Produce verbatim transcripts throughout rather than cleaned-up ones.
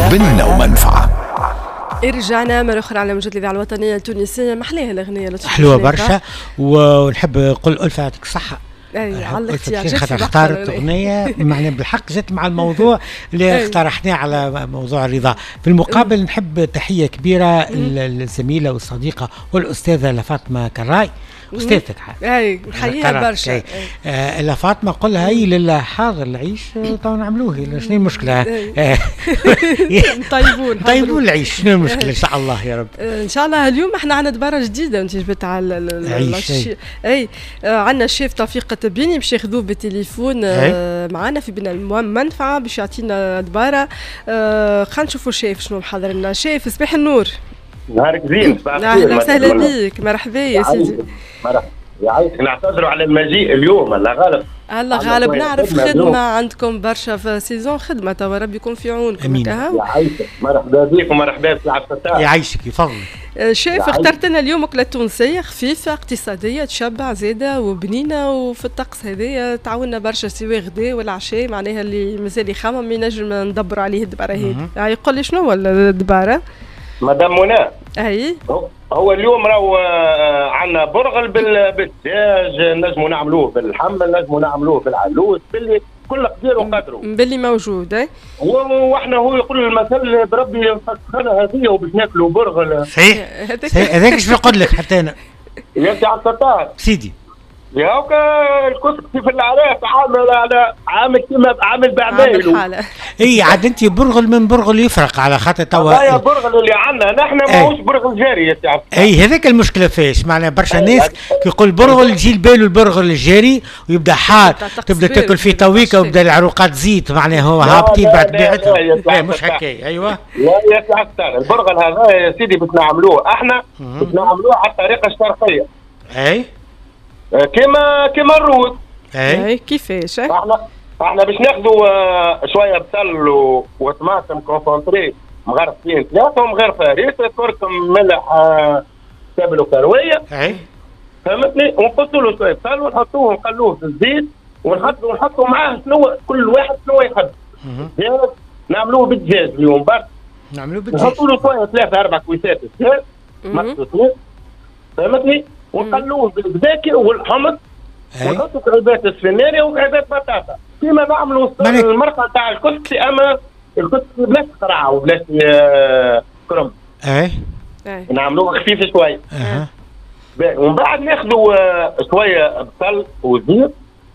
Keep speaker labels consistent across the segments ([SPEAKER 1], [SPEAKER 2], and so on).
[SPEAKER 1] بنة ومنفعة.
[SPEAKER 2] رجعنا مرة أخرى على موجة الإذاعة الوطنية التونسية. محليها الأغنية
[SPEAKER 3] حلوة برشا، ونحب نقول ألفة يعطيك الصحة.
[SPEAKER 2] أي على الاختيار
[SPEAKER 3] خاطر اختارت أغنية معناها بالحق جت مع الموضوع اللي اقترحناه على موضوع الرضا. في المقابل نحب تحية كبيرة للزميلة والصديقة والأستاذة لفاطمة كراي، أستاذتك.
[SPEAKER 2] أي نحييها برشا.
[SPEAKER 3] آه لفاطمة قلها هي لله حاضر العيش تو نعملوه، شنو المشكلة؟
[SPEAKER 2] طيبون
[SPEAKER 3] طيبون العيش، شنو المشكلة؟ إن شاء الله يا رب.
[SPEAKER 2] إن شاء الله. اليوم احنا عندنا دبارة جديدة أنت جبت على
[SPEAKER 3] العيش.
[SPEAKER 2] أي عندنا الشيف توفيق التبيني باش ياخذوه بالتليفون معنا في بناء المنفعة باش يعطينا دبارة. خلينا نشوفوا الشيف شنو محضر لنا. شيف صباح النور.
[SPEAKER 4] نهارك زين.
[SPEAKER 2] اهلا وسهلا بك، مرحبا يا سيدي.
[SPEAKER 4] مرحبا يعيشك. نعتذروا على المجيء اليوم. الله غالب
[SPEAKER 2] الله غالب. نعرف خدمة عندكم برشا في سيزون خدمة، توا ربي يكون في عونكم.
[SPEAKER 3] امين.
[SPEAKER 4] يعيشك. مرحبا بك ومرحبا بك عبد الفتاح.
[SPEAKER 3] يعيشك يفضل.
[SPEAKER 2] شيف اخترت لنا اليوم أكلة تونسية خفيفة اقتصادية تشبع زيادة وبنينة، وفي الطقس هذايا تعاوننا برشا سواء غدا ولا عشاء، معناها اللي مازال يخمم ينجم ندبر عليه الدبارة هذه. يعني يقول لي شنو هو الدبارة؟
[SPEAKER 4] مدام منى.
[SPEAKER 2] اي
[SPEAKER 4] هو اليوم راهو عندنا برغل بالدجاج، نجموا نعملوه بالحم، نجموا نعملوه بالعلوس، باللي كل قدير وقدره
[SPEAKER 2] باللي موجود. اي
[SPEAKER 4] واحنا هو يقول المثل بربي فسخنا هذه وباش ناكلوا برغل.
[SPEAKER 3] صحيح هذاك ايش نقول لك حتى انا
[SPEAKER 4] يا سي عبد الفتاح
[SPEAKER 3] سيدي.
[SPEAKER 4] ياك الكسكسي في العراس عامل على عامل كيما عامل بعمايله.
[SPEAKER 3] اي عاد انت برغل من برغل يفرق على خاطر توا
[SPEAKER 4] هذا برغل اللي عندنا نحن ماهوش برغل جاري يا سي عبد الفتاح.
[SPEAKER 3] اي هذاك المشكله فيش معناها برشا ناس كيقول برغل يجي لباله البرغل الجاري ويبدا حار، تبدا تاكل فيه تويكه ويبدا العروقات تزيد، معناها هو هابطي بعد بيعتها مش هكايا. ايوه
[SPEAKER 4] لا يا سي عبد الفتاح البرغل هذا يا سيدي باش نعملوه احنا باش نعملوه على الطريقه الشرقيه.
[SPEAKER 3] اي
[SPEAKER 4] كما كما الروز.
[SPEAKER 3] اي
[SPEAKER 2] كيفاش؟
[SPEAKER 4] احنا احنا باش ناخذوا شويه بصل وطماطم كونسونطري مغرفين ثلاثه ومغرفه ريسه كركم ملح سبل وكرويه.
[SPEAKER 3] اي
[SPEAKER 4] فهمتني. ونقصوا له شويه بصل ونحطوه ونقلوه في الزيت ونحطوا ونحطوا معاه شنو كل واحد شنو يحب. نعملوه بالدجاج اليوم برك.
[SPEAKER 3] نعملوه بالدجاج.
[SPEAKER 4] نحطوا له شويه ثلاثه اربع كويسات دجاج مقصوصين. فهمتني. ونقلوه بالبذاكر والحمص ونحطوا كعبات السفناري وكعبات بطاطا كيما نعملوا المرقه تاع الكسكسي، اما الكسكسي بلاش قرعه وبلاش كرم.
[SPEAKER 3] اي
[SPEAKER 4] نعملوه خفيف شويه.
[SPEAKER 3] اها
[SPEAKER 4] ومن بعد ناخذوا شويه بصل وزيت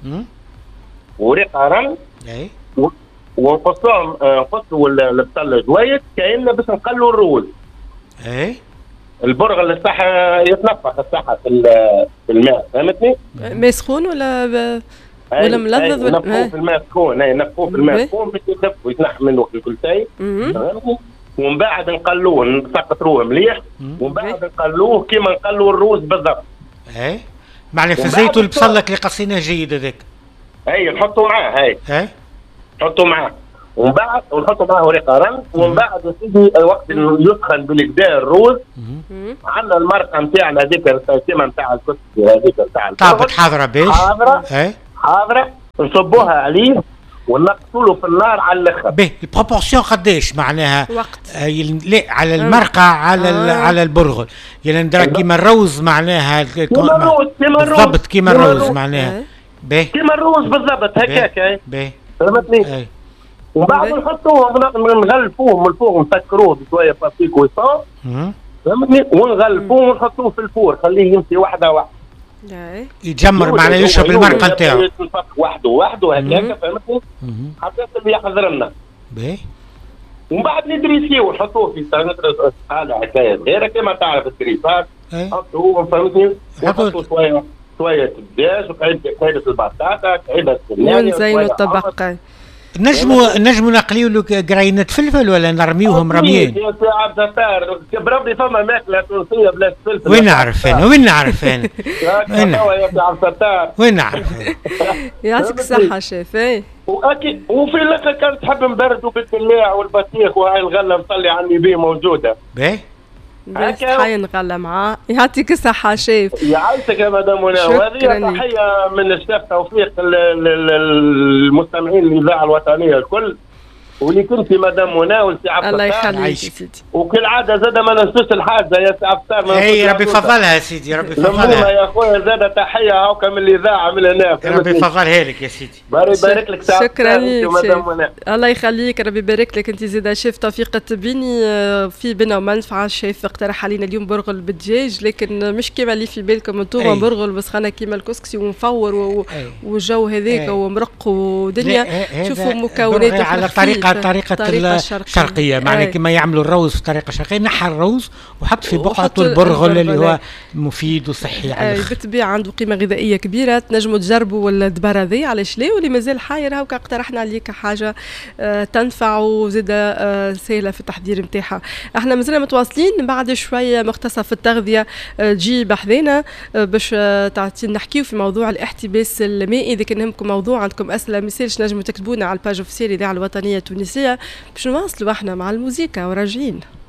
[SPEAKER 4] وريق رن.
[SPEAKER 3] اي
[SPEAKER 4] ونقصوهم نقصوا البصل جويد كأننا باش نقلوا الروز.
[SPEAKER 3] اي
[SPEAKER 4] البرغل الصح يتنفخ الصح في الماء. فهمتني؟
[SPEAKER 2] ماء سخون ولا ب... ولا ملظظ ولا
[SPEAKER 4] نفخوه في الماء سخون. اي نفخوه في الماء سخون باش يخف ويتنح منه كل شيء. فهمتني؟ ومن بعد نقلوه نسقطروه مليح ومن بعد نقلوه كيما نقلوا الروز بالضبط.
[SPEAKER 3] اي معنى في الزيت والبصل اللي قصيناه جيد هذاك.
[SPEAKER 4] اي نحطوا معاه. اي
[SPEAKER 3] اي
[SPEAKER 4] نحطوا معاه ومن بعد ونحطوا معاه وريق رن. ومن بعد يا سيدي وقت يسخن بالكدا الروز عندنا المرقه نتاعنا هذيك التقسيمه نتاع الكسكسي هذيك نتاع
[SPEAKER 3] طابت حاضره باش
[SPEAKER 4] حاضره.
[SPEAKER 3] اي
[SPEAKER 4] حاضره نصبوها عليه ونقصوا له في النار على الاخر.
[SPEAKER 3] به البروبورسيون قداش معناها
[SPEAKER 2] وقت؟
[SPEAKER 3] آه لا على المرقه على آه. على البرغل يعني ندير كيما الروز معناها
[SPEAKER 4] كيما الروز كيما الروز
[SPEAKER 3] بالضبط كيما الروز معناها به
[SPEAKER 4] كيما الروز بالضبط هكاك. اي
[SPEAKER 3] به
[SPEAKER 4] فهمتني.
[SPEAKER 3] اي
[SPEAKER 4] ومن بعد نحطوه نغلفوه من الفوق نسكروه بشويه بابيك وصال. فهمتني. ونغلفوه ونحطوه في الفور خليه يمشي واحده واحده
[SPEAKER 3] يتجمر معناه يشرب المرقه نتاعو
[SPEAKER 4] وحده وحده هكاك. فهمتني. حتى اللي يحضر لنا
[SPEAKER 3] باهي.
[SPEAKER 4] ومن بعد ندريسيو ونحطوه في صينيه هذا حكايه غير كما تعرف الدريسات. نحطوه فهمتني. ونحطوا شويه شويه الدجاج وقعده البطاطا قعده السنانه
[SPEAKER 2] ونزينوا الطبق.
[SPEAKER 3] نجموا نجموا نقليو له قرينة فلفل ولا نرميوهم رميين؟
[SPEAKER 4] يا سي عبد الفتاح بربي فما ماكله تونسيه بلا فلفل.
[SPEAKER 3] وين نعرف انا وين نعرف انا
[SPEAKER 4] وين يا سي عبد الفتاح
[SPEAKER 3] وين نعرف.
[SPEAKER 2] يعطيك الصحه شيف. اي
[SPEAKER 4] واكيد وفي الاخر كان تحب نبردوا بالدلاع والبطيخ وهاي الغله مصلي على النبي موجوده.
[SPEAKER 3] باهي
[SPEAKER 2] بس حي نغلى معاه. يعطيك الصحة شيف.
[SPEAKER 4] يعيشك يا مدام منى. وهذه تحية من الشيف توفيق للمستمعين للإذاعة الوطنية الكل ولي كنت مدام منى والسي عبد
[SPEAKER 2] الله يخليك سيدي.
[SPEAKER 4] وكل عاده زاد ما ننسوش الحاجه يا سي عبد الستار.
[SPEAKER 3] اي ربي يفضلها سيدي، ربي يفضلها
[SPEAKER 4] يا خويا. زاد تحيه هاكا من الاذاعه من هنا.
[SPEAKER 3] ربي يفضلها لك يا سيدي.
[SPEAKER 4] بارك يبارك لك سي عبد
[SPEAKER 2] الستار. الله يخليك ربي يبارك لك. انت زاده شيف توفيق التبيني في بنا ومنفعه. الشيف اقترح علينا اليوم برغل بالدجاج، لكن مش كيما اللي في بالكم انتم برغل بسخانه كيما الكسكسي ومفور والجو هذاك ومرق ودنيا. شوفوا مكونات
[SPEAKER 3] على طريقه طريقه الشرقيه، معناها كما يعملوا الروز في طريقه شرقيه. نحى الروز وحط في بقعته البرغل اللي هو مفيد وصحي على
[SPEAKER 2] الاخر. بالطبيعه عنده قيمه غذائيه كبيره. تنجموا تجربوا الدبره ذي علاش لا. واللي مازال حاير هاكا اقترحنا عليك حاجه آه تنفع وزاده آه سهله في التحضير نتاعها. احنا مازلنا متواصلين بعد شويه مختصه في التغذيه آه تجي بحذينا آه باش آه تعطينا نحكيو في موضوع الاحتباس المائي. اذا كان يهمكم موضوع عندكم اسئله ميسالش نجموا تكتبونا على الباج اوفيسيال الاذاعه الوطنيه التونسيه باش نواصلوا احنا مع الموسيقى وراجعين.